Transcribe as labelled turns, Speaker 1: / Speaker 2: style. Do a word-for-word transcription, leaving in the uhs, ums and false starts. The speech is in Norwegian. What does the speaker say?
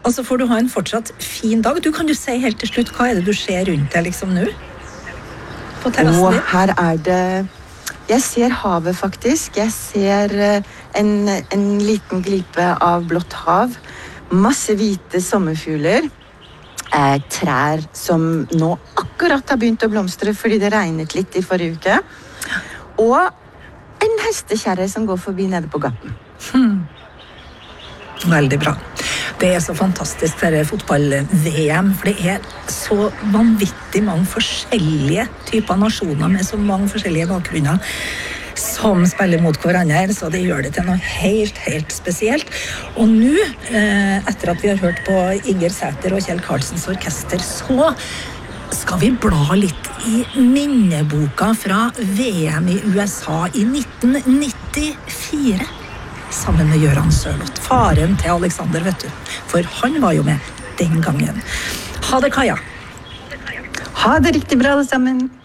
Speaker 1: Og så får du ha en fortsatt fin dag. Du kan jo si helt til slutt, hva er det du ser rundt deg liksom nå? På terrassen din?
Speaker 2: Og her er det... Jeg ser havet faktisk. Jeg ser en, en liten glipe av blått hav. Masse hvite sommerfugler. Eh, trær som nå akkurat har begynt å blomstre fordi det regnet litt i forrige uke. Og en hestekjerre som går forbi nede på gaten.
Speaker 1: Hmm. Veldig bra. Det er så fantastisk for fotball-V M, for det er så vanvittig mange forskjellige typer nasjoner med så mange forskjellige bakgrunner som spiller mot hverandre, så det gjør det til noe helt, helt spesielt. Og nå, etter at vi har hørt på Inger Sæther og Kjell Karlsens orkester, så skal vi bla litt i minneboka fra V M i U S A i nitten nittifire. Sammen med Göran Sørloth, faren til Alexander, vet du. For han var jo med den gangen. Ha det, Kaja.
Speaker 2: Ha det riktig bra, alle sammen.